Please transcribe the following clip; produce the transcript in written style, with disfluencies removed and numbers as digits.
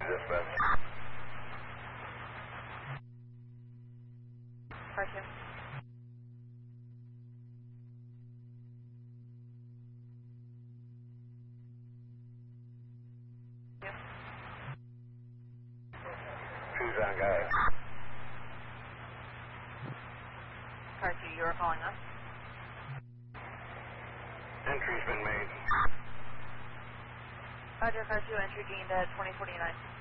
Dispatch. Car 2. Who's on guy? Car 2, you are calling us. Entry's been made. Roger, Car 2, entry gained at 2049.